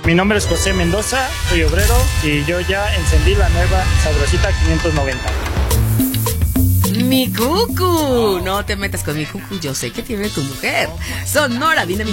Mi nombre es José Mendoza, soy obrero y yo ya encendí la nueva Sabrosita 590. Mi cucu, no te metas con mi cucu, yo sé que tiene tu mujer. Sonora Dinamita.